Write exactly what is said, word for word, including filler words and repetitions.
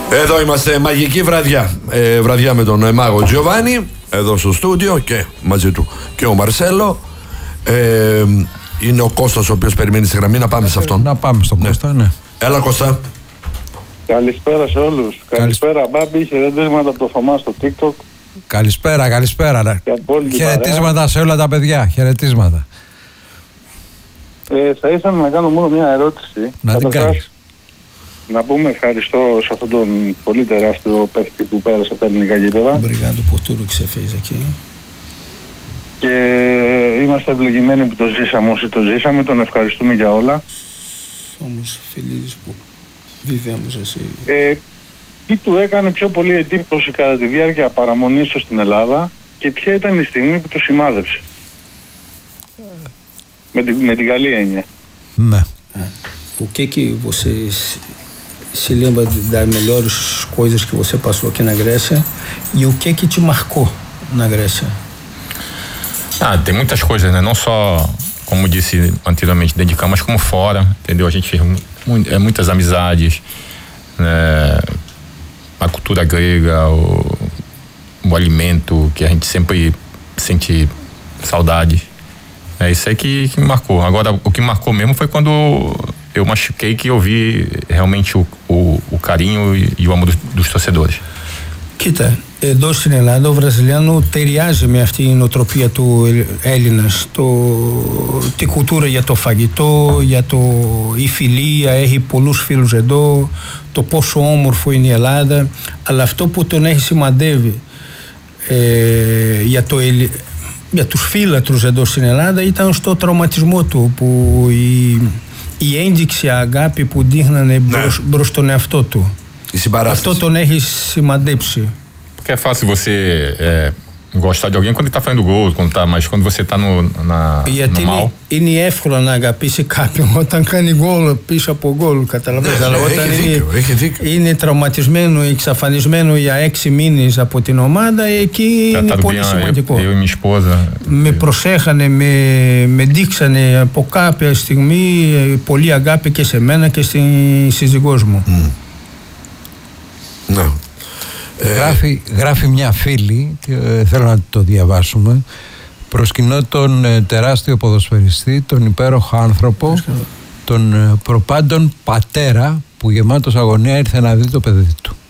Εδώ είμαστε, μαγική βραδιά. Ε, βραδιά με τον μάγο Τζιοβάνι, εδώ στο στούντιο και μαζί του και ο Μαρσέλο. Ε, είναι ο Κώστας ο οποίος περιμένει στη γραμμή. Να πάμε σε αυτόν. Να πάμε στον ναι. Κώστα, ναι. Έλα, Κώστα. Καλησπέρα σε όλους. Καλησπέρα, Μπάμπη. Χαιρετίσματα από το Θωμά στο TikTok. Καλησπέρα, καλησπέρα. Χαιρετίσματα σε όλα τα παιδιά. Χαιρετίσματα. Ε, θα ήθελα να κάνω μόνο μια ερώτηση. Να την κάνεις. Να πούμε ευχαριστώ σε αυτόν τον πολύ τεράστιο παίκτη που πέρασε από τα ελληνικά γήπεδα. Obrigado por tudo que você fez aqui. Και είμαστε ευλογημένοι που το ζήσαμε όσοι το ζήσαμε. Τον ευχαριστούμε για όλα. Somos felizes por vivemos assim. Ε, τι του έκανε πιο πολύ εντύπωση κατά τη διάρκεια παραμονής του στην Ελλάδα και ποια ήταν η στιγμή που το σημάδεψε? Ε. Με, την, με την καλή έννοια. Ναι. O que que você se lembra das melhores coisas que você passou aqui na Grécia e o que que te marcou na Grécia? Ah, tem muitas coisas, né? Não só, como disse anteriormente, dentro de campo, mas como fora, entendeu? A gente fez mu- é, muitas amizades, né? A cultura grega, o, o alimento que a gente sempre sente saudade. É isso aí que, que me marcou. Agora, o que marcou mesmo foi quando eu machuquei, que eu vi realmente o, o, o carinho e, e o amor dos, dos torcedores. Κοίτα, εδώ στην Ελλάδα ο Βραζιλιάνο ταιριάζει με αυτή η νοοτροπία του Έλληνας. Το, την κουλτούρα για το φαγητό, για το, η φιλία, έχει πολλούς φίλους εδώ, το πόσο όμορφο είναι η Ελλάδα. Αλλά αυτό που τον έχει σημαντεύει ε, για, το, για τους φίλατρους εδώ στην Ελλάδα ήταν στο τραυματισμό του, που η, η ένδειξη αγάπη που δείχνανε μπρος, μπρος στον εαυτό του. Αυτό τον έχει σημαντέψει. Porque é fácil você é, gostar de alguém quando ele tá fazendo gol, quando tá, mas quando você tá no, na, Γιατί no mal. Είναι, είναι εύκολο να αγαπήσει κάποιον όταν κάνει γκολ πίσω από γκολ, καταλαβαίνεις. Αλλά όταν έχει είναι, δίκιο, έχει δίκιο. είναι τραυματισμένο ή εξαφανισμένο για έξι μήνες από την ομάδα, εκεί Já είναι tá πολύ bem, σημαντικό. eu, eu e minha esposa. Με προσέχανε, με, με δείξανε από κάποια στιγμή πολύ αγάπη και σε μένα και στη σύζυγός μου. Mm. Ναι. Γράφει, γράφει μια φίλη, ε, θέλω να το διαβάσουμε. Προσκυνώ τον ε, τεράστιο ποδοσφαιριστή, τον υπέροχο άνθρωπο, τον ε, προπάντων πατέρα που γεμάτος αγωνία ήρθε να δει το παιδί του.